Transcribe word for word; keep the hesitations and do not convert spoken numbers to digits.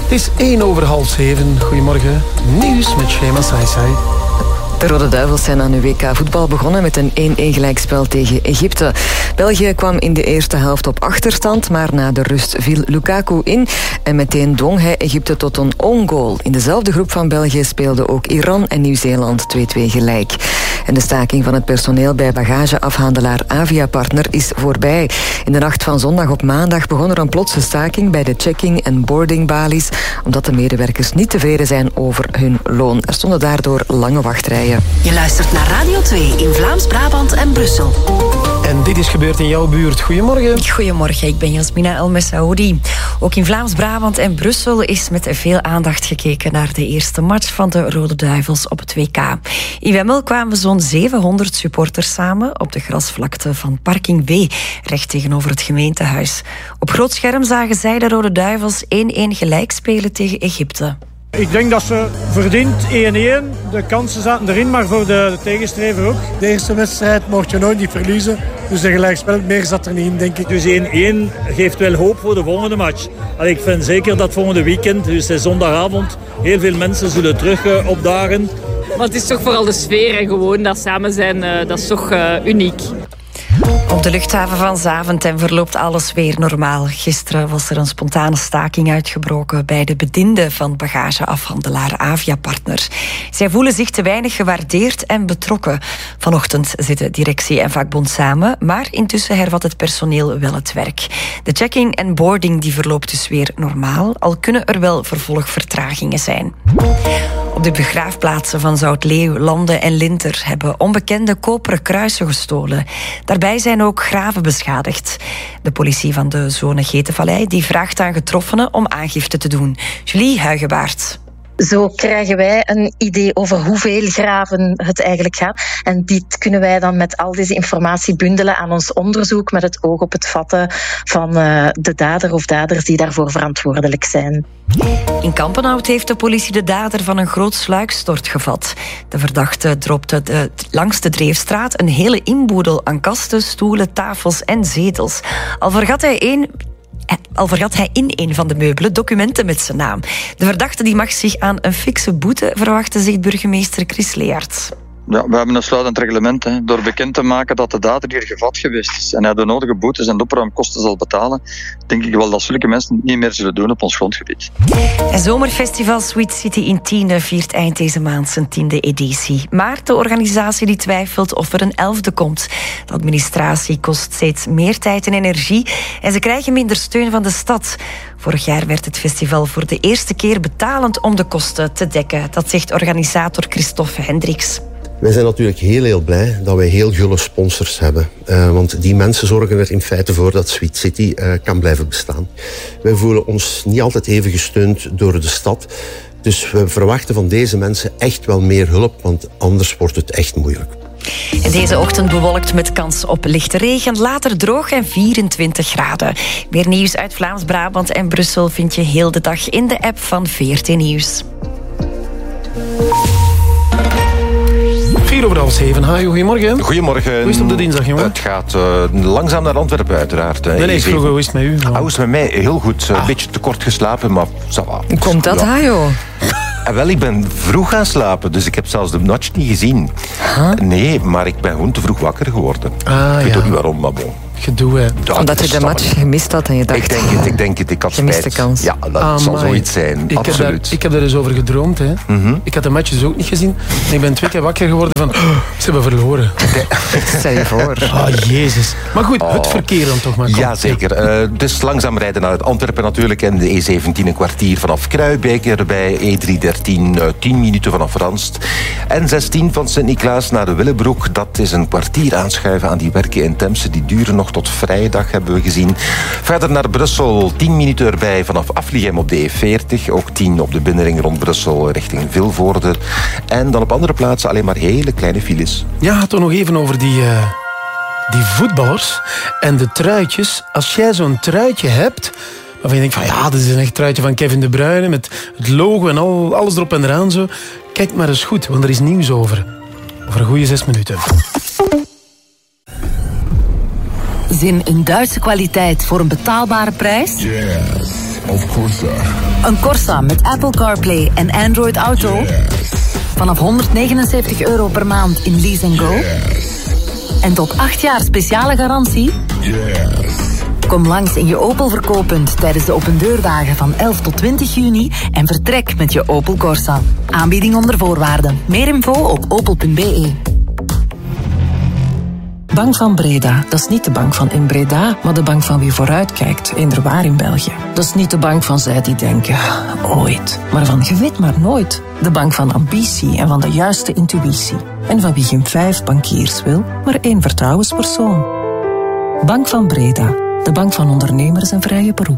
Het is één over half zeven. Goedemorgen. Nieuws met Shema Saisai. De Rode Duivels zijn aan hun W K voetbal begonnen met een één-één gelijkspel tegen Egypte. België kwam in de eerste helft op achterstand, maar na de rust viel Lukaku in en meteen dwong hij Egypte tot een own goal. In dezelfde groep van België speelden ook Iran en Nieuw-Zeeland twee-twee gelijk. En de staking van het personeel bij bagageafhandelaar Avia Partner is voorbij. In de nacht van zondag op maandag begon er een plotse staking bij de checking- en boardingbalies, omdat de medewerkers niet tevreden zijn over hun loon. Er stonden daardoor lange wachtrijen. Je luistert naar Radio twee in Vlaams-Brabant en Brussel. En dit is gebeurd in jouw buurt. Goedemorgen. Goedemorgen, ik ben Jasmina El Messaoudi. Ook in Vlaams-Brabant en Brussel is met veel aandacht gekeken naar de eerste match van de Rode Duivels op het W K. In Wemmel kwamen zo'n zevenhonderd supporters samen op de grasvlakte van Parking W, recht tegenover het gemeentehuis. Op groot scherm zagen zij de Rode Duivels één-één gelijk spelen tegen Egypte. Ik denk dat ze verdiend één-één. De kansen zaten erin, maar voor de, de tegenstrever ook. De eerste wedstrijd mocht je nooit niet verliezen. Dus een gelijkspel, meer zat er niet in, denk ik. Dus één-één geeft wel hoop voor de volgende match. Allee, ik vind zeker dat volgende weekend, dus het is zondagavond, heel veel mensen zullen terug uh, opdagen. Maar het is toch vooral de sfeer en gewoon dat samen zijn, uh, dat is toch uh, uniek. Op de luchthaven van Zaventem verloopt alles weer normaal. Gisteren was er een spontane staking uitgebroken bij de bedienden van bagageafhandelaar Avia Partner. Zij voelen zich te weinig gewaardeerd en betrokken. Vanochtend zitten directie en vakbond samen, maar intussen hervat het personeel wel het werk. De checking en boarding die verloopt dus weer normaal, al kunnen er wel vervolgvertragingen zijn. Op de begraafplaatsen van Zoutleeuw, Landen en Linter hebben onbekende koperen kruisen gestolen. Daarbij zijn ook graven beschadigd. De politie van de zone Getenvallei die vraagt aan getroffenen om aangifte te doen. Julie Huigebaert. Zo krijgen wij een idee over hoeveel graven het eigenlijk gaat. En dit kunnen wij dan met al deze informatie bundelen aan ons onderzoek met het oog op het vatten van uh, de dader of daders die daarvoor verantwoordelijk zijn. In Kampenhout heeft de politie de dader van een groot sluikstort gevat. De verdachte dropte de, langs de Dreefstraat een hele inboedel aan kasten, stoelen, tafels en zetels. Al vergat hij één... Al vergat hij in een van de meubelen documenten met zijn naam. De verdachte die mag zich aan een fikse boete verwachten, zegt burgemeester Chris Leaerts. Ja, we hebben een sluitend reglement. Hè. Door bekend te maken dat de dader hier gevat geweest is en hij de nodige boetes en opruimkosten zal betalen, denk ik wel dat zulke mensen niet meer zullen doen op ons grondgebied. Het zomerfestival Sweet City in Tiene viert eind deze maand zijn tiende editie. Maar de organisatie die twijfelt of er een elfde komt. De administratie kost steeds meer tijd en energie en ze krijgen minder steun van de stad. Vorig jaar werd het festival voor de eerste keer betalend om de kosten te dekken. Dat zegt organisator Christophe Hendricks. Wij zijn natuurlijk heel, heel blij dat wij heel gulle sponsors hebben. Uh, want die mensen zorgen er in feite voor dat Sweet City uh, kan blijven bestaan. Wij voelen ons niet altijd even gesteund door de stad. Dus we verwachten van deze mensen echt wel meer hulp, want anders wordt het echt moeilijk. En deze ochtend bewolkt met kans op lichte regen, later droog en vierentwintig graden. Meer nieuws uit Vlaams-Brabant en Brussel vind je heel de dag in de app van V R T Nieuws. vier over half zeven. Hi, goedemorgen. Goedemorgen. Hoe is het op de dinsdag, jongen? Het gaat uh, langzaam naar Antwerpen, uiteraard. Nee, nee, ik vroeg, hoe is het met u? Ah, hoe is het met mij? Heel goed. Een ah. beetje te kort geslapen, maar ça va. Hoe komt dat, ja. joh? En wel, ik ben vroeg gaan slapen, dus ik heb zelfs de match niet gezien. Huh? Nee, maar ik ben gewoon te vroeg wakker geworden. Ah, ik weet ja. ook niet waarom, maar bon. Gedoe, hè. Ja, Omdat je de match gemist had en je dacht... Ik denk het, ik denk het. Ik had gemiste spijt. kans. Ja, dat ah, zal my. zoiets zijn. Ik Absoluut. Heb daar, ik heb daar eens over gedroomd, hè. Mm-hmm. Ik had de match dus ook niet gezien. En ik ben twee keer wakker geworden van... Oh, ze hebben verloren. Stel je voor. Oh, jezus. Maar goed, oh. het verkeer dan toch maar. Kom. Ja, zeker. Ja. Uh, dus langzaam rijden naar Antwerpen natuurlijk. En de E zeventien een kwartier vanaf Kruijbeek erbij. E driehonderddertien, uh, tien minuten vanaf Ranst. En zestien van Sint-Niklaas naar de Willebroek. Dat is een kwartier aanschuiven aan die werken in Temse. Die duren nog tot vrijdag, hebben we gezien. Verder naar Brussel, tien minuten erbij vanaf Afligem op de E veertig. Ook tien op de binnenring rond Brussel richting Vilvoorde. En dan op andere plaatsen alleen maar hele kleine files. Ja, toch nog even over die, uh, die voetballers en de truitjes. Als jij zo'n truitje hebt, waarvan je denkt van ja, dit is een echt truitje van Kevin De Bruyne met het logo en al, alles erop en eraan zo. Kijk maar eens goed, want er is nieuws over. Over een goede zes minuten. Zin in Duitse kwaliteit voor een betaalbare prijs? Yes. of Corsa. Een Corsa met Apple CarPlay en Android Auto. Yes. Vanaf honderdnegenenzeventig euro per maand in Lease and Go. Yes. En tot acht jaar speciale garantie. Yes. Kom langs in je Opel verkooppunt tijdens de opendeurdagen van elf tot twintig juni en vertrek met je Opel Corsa. Aanbieding onder voorwaarden. Meer info op opel punt b e. Bank van Breda, dat is niet de bank van in Breda, maar de bank van wie vooruitkijkt, inderwaar in België. Dat is niet de bank van zij die denken, ooit, maar van je weet maar nooit. De bank van ambitie en van de juiste intuïtie. En van wie geen vijf bankiers wil, maar één vertrouwenspersoon. Bank van Breda, de bank van ondernemers en vrije beroep.